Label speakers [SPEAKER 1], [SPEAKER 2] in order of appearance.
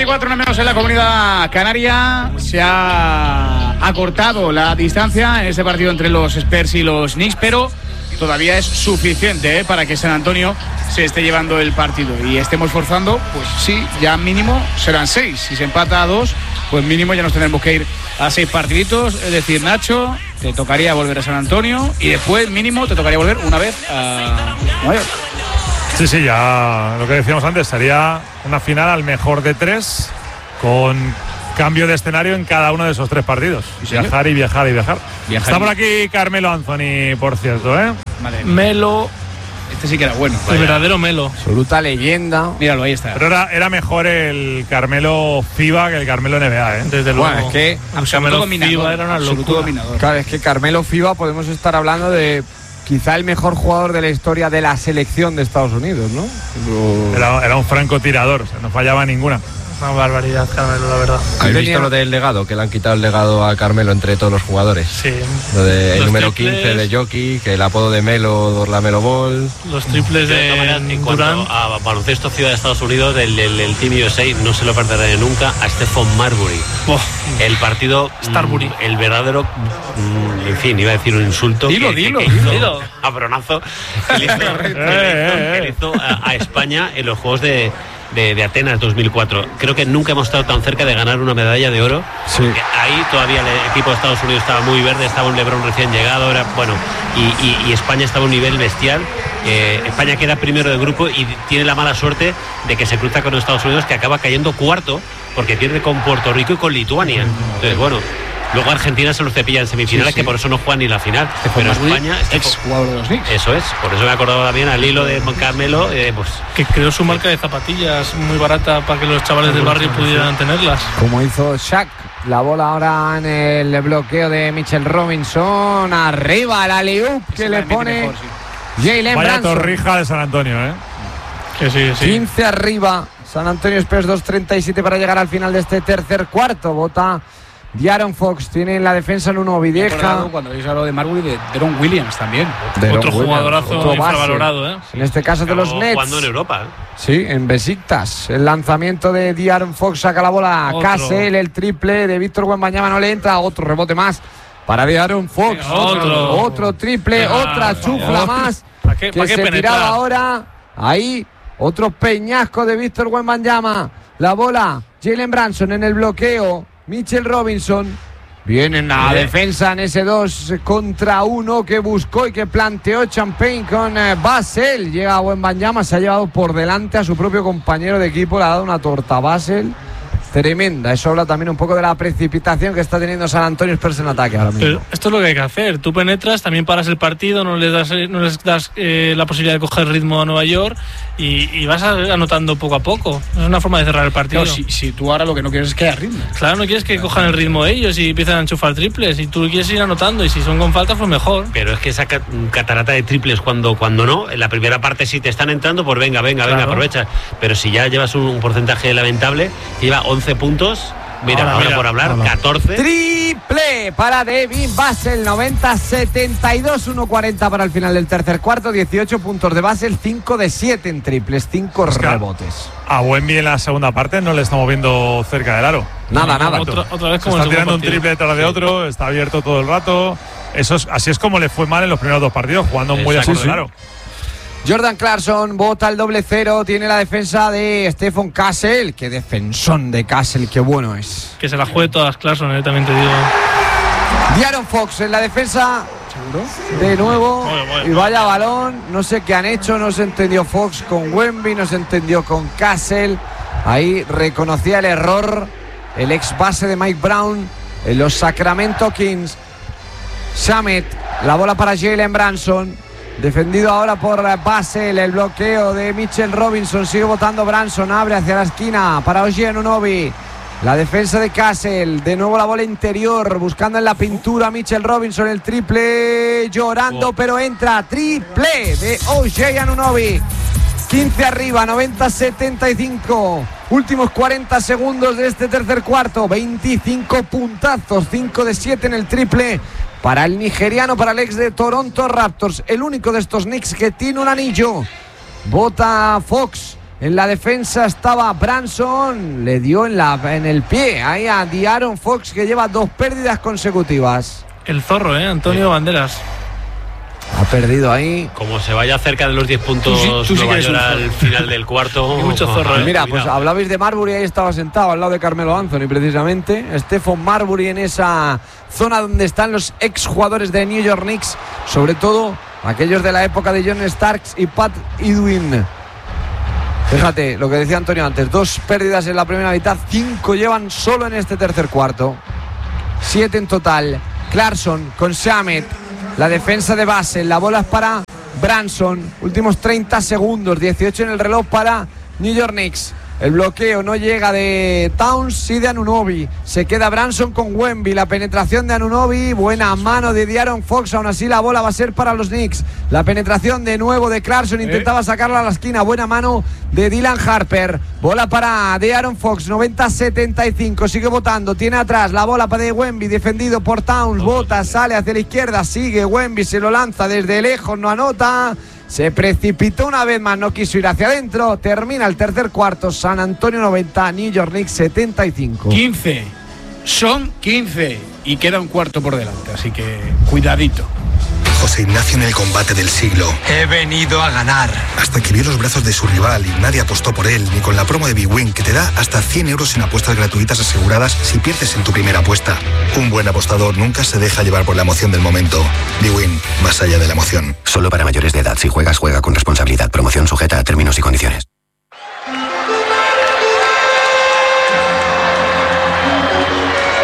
[SPEAKER 1] 24 menos en la Comunidad Canaria. Se ha acortado la distancia en este partido entre los Spurs y los Knicks, pero todavía es suficiente para que San Antonio se esté llevando el partido y estemos forzando. Pues sí, ya mínimo serán 6. Si se empata a 2, pues mínimo ya nos tendremos que ir a 6 partiditos. Es decir, Nacho, te tocaría volver a San Antonio y después mínimo te tocaría volver una vez a Nueva York.
[SPEAKER 2] Sí, ya lo que decíamos antes, sería una final al mejor de 3 con cambio de escenario en cada uno de esos 3 partidos. Sí, viajar y viajar y viajar. Está por aquí Carmelo Anthony, por cierto, ¿eh?
[SPEAKER 1] Vale.
[SPEAKER 3] Melo.
[SPEAKER 1] Este sí que era bueno.
[SPEAKER 3] El verdadero Melo.
[SPEAKER 4] Absoluta leyenda.
[SPEAKER 1] Míralo, ahí está.
[SPEAKER 2] Pero era mejor el Carmelo FIBA que el Carmelo NBA, ¿eh?
[SPEAKER 3] Desde luego.
[SPEAKER 4] Bueno, es que
[SPEAKER 3] Carmelo FIBA era una locura.
[SPEAKER 4] Claro, es que Carmelo FIBA podemos estar hablando de quizá el mejor jugador de la historia de la selección de Estados Unidos, ¿no?
[SPEAKER 2] Era un francotirador, o sea, no fallaba ninguna.
[SPEAKER 3] Una barbaridad, Carmelo, la verdad.
[SPEAKER 5] ¿Habéis visto lo del legado? Que le han quitado el legado a Carmelo entre todos los jugadores.
[SPEAKER 3] Sí.
[SPEAKER 5] Lo de el número
[SPEAKER 3] triples,
[SPEAKER 5] 15 de Jockey, que el apodo de Melo, la Melo Ball.
[SPEAKER 3] Los triples de
[SPEAKER 6] en cuanto a baloncesto ciudad de Estados Unidos, el Team USA no se lo perderé nunca a Stephon Marbury. El partido
[SPEAKER 3] Starbury.
[SPEAKER 6] El verdadero, en fin, iba a decir un insulto.
[SPEAKER 3] Dilo.
[SPEAKER 6] Cabronazo. Que hizo a España en los Juegos de Atenas 2004. Creo que nunca hemos estado tan cerca de ganar una medalla de oro.
[SPEAKER 4] Sí.
[SPEAKER 6] Ahí todavía el equipo de Estados Unidos estaba muy verde, estaba un LeBron recién llegado, y España estaba a un nivel bestial. España queda primero del grupo y tiene la mala suerte de que se cruza con Estados Unidos, que acaba cayendo cuarto porque pierde con Puerto Rico y con Lituania. Entonces, bueno, luego Argentina se los cepilla en semifinales, que por eso no juegan ni la final. Pero España,
[SPEAKER 1] ex jugador de los Knicks.
[SPEAKER 6] Eso es, por eso me acordaba bien al hilo de Carmelo, pues
[SPEAKER 3] que creó su marca de zapatillas muy barata para que los chavales del barrio pudieran tenerlas.
[SPEAKER 4] Como hizo Shaq. La bola ahora en el bloqueo de Mitchell Robinson. Arriba el alley-oop que le pone Jalen Brunson.
[SPEAKER 2] Vaya torrija de San Antonio, ¿eh?
[SPEAKER 3] Que sí.
[SPEAKER 4] 15 arriba. San Antonio Spurs 2:37 para llegar al final de este tercer cuarto. Bota De'Aaron Fox, tiene en la defensa en uno Videja.
[SPEAKER 1] Cuando habéis hablado de Marbury, de Deron Williams también.
[SPEAKER 3] Otro jugadorazo infravalorado, ¿eh?
[SPEAKER 4] En este caso de los Nets.
[SPEAKER 6] Jugando en Europa, ¿eh?
[SPEAKER 4] Sí, en Besiktas. El lanzamiento de De'Aaron Fox, saca la bola. Cassell, el triple de Víctor Wembanyama no le entra. Otro rebote más para De'Aaron Fox. Otro triple, otra chufla más. Que se tiraba ahora. Ahí, otro peñasco de Víctor Wembanyama. La bola, Jalen Brunson en el bloqueo. Mitchell Robinson viene en la defensa en ese 2 contra 1 que buscó y que planteó Champagne con Basel. Llega a Wembanyama, se ha llevado por delante a su propio compañero de equipo, le ha dado una torta a Basel tremenda. Eso habla también un poco de la precipitación que está teniendo San Antonio Spurs en ataque ahora mismo.
[SPEAKER 3] Pero esto es lo que hay que hacer. Tú penetras, también paras el partido, no les das la posibilidad de coger ritmo a Nueva York y vas anotando poco a poco. Es una forma de cerrar el partido.
[SPEAKER 1] Claro, si tú ahora lo que no quieres es que haya ritmo.
[SPEAKER 3] Claro, no quieres que cojan el ritmo ellos y empiezan a enchufar triples. Y tú quieres ir anotando y si son con falta, pues mejor.
[SPEAKER 6] Pero es que esa catarata de triples cuando no, en la primera parte si te están entrando, pues venga, aprovecha. Pero si ya llevas un porcentaje lamentable, lleva 11 puntos. Mira, por hablar, 14.
[SPEAKER 4] Triple para Devin Basel, 90-72, 1:40 para el final del tercer cuarto, 18 puntos de Basel, 5 de 7 en triples, 5 rebotes.
[SPEAKER 2] A Wemby en la segunda parte no le estamos viendo cerca del aro.
[SPEAKER 4] Nada.
[SPEAKER 3] Otra vez como
[SPEAKER 2] está tirando un triple detrás de otro, está abierto todo el rato. Así es como le fue mal en los primeros 2 partidos, jugando muy lejos del aro.
[SPEAKER 4] Jordan Clarkson bota el 0-0, tiene la defensa de Stephon Cassell. Qué defensón de Cassell, qué bueno es.
[SPEAKER 3] Que se la juegue todas Clarkson, también te digo.
[SPEAKER 4] De'Aaron Fox en la defensa. ¿Seguro? De nuevo. Y vaya balón. No sé qué han hecho, no se entendió Fox con Wemby, no se entendió con Cassell. Ahí reconocía el error el ex base de Mike Brown en los Sacramento Kings. Shamet, la bola para Jalen Brunson. Defendido ahora por Basel, el bloqueo de Mitchell Robinson, sigue botando Brunson, abre hacia la esquina para OG Anunoby. La defensa de Cassell, de nuevo la bola interior, buscando en la pintura Mitchell Robinson, el triple, llorando, pero entra, triple de OG Anunoby. 15 arriba, 90-75. Últimos 40 segundos de este tercer cuarto, 25 puntazos, 5 de 7 en el triple. Para el nigeriano, para el ex de Toronto Raptors, el único de estos Knicks que tiene un anillo. Bota Fox En la defensa estaba Branson, le dio en el pie ahí a De'Aaron Fox, que lleva 2 pérdidas consecutivas.
[SPEAKER 3] El zorro, Antonio Banderas.
[SPEAKER 4] Ha perdido ahí.
[SPEAKER 6] Como se vaya cerca de los 10 puntos Nueva York al final del cuarto.
[SPEAKER 3] Mucho zorro.
[SPEAKER 4] Mira, pues hablabais de Marbury, ahí estaba sentado al lado de Carmelo Anthony precisamente. Stephon Marbury en esa zona donde están los exjugadores de New York Knicks, sobre todo aquellos de la época de John Starks y Pat Ewing. Fíjate lo que decía Antonio antes, 2 pérdidas en la primera mitad, 5 llevan solo en este tercer cuarto, 7 en total. Clarkson con Shamet, la defensa de Basel, la bola es para Branson, últimos 30 segundos, 18 en el reloj para New York Knicks. El bloqueo no llega de Towns, sí de Anunoby. Se queda Branson con Wemby. La penetración de Anunoby, buena mano de De'Aaron Fox. Aún así la bola va a ser para los Knicks. La penetración de nuevo de Clarkson, intentaba sacarla a la esquina. Buena mano de Dylan Harper. Bola para De'Aaron Fox, 90-75. Sigue votando, tiene atrás la bola para de Wemby, defendido por Towns. Bota, sale hacia la izquierda, sigue Wemby, se lo lanza desde lejos, no anota. Se precipitó una vez más, no quiso ir hacia adentro. Termina el tercer cuarto, San Antonio 90, New York Knicks 75.
[SPEAKER 1] 15, son 15 y queda un cuarto por delante, así que cuidadito.
[SPEAKER 7] José Ignacio en el combate del siglo.
[SPEAKER 8] He venido a ganar.
[SPEAKER 7] Hasta que vio los brazos de su rival y nadie apostó por él, ni con la promo de bwin, que te da hasta 100 euros en apuestas gratuitas aseguradas si pierdes en tu primera apuesta. Un buen apostador nunca se deja llevar por la emoción del momento. bwin, más allá de la emoción.
[SPEAKER 9] Solo para mayores de edad. Si juegas, juega con responsabilidad. Promoción sujeta a términos y condiciones.